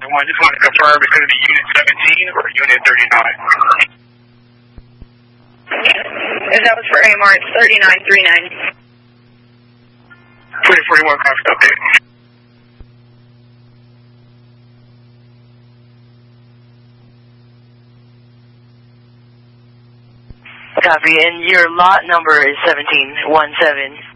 I just want to confirm it's going to be Unit 17 or Unit 39. If that was for AMR, it's 3939. 2041, copy, update. Copy, and your lot number is 1717.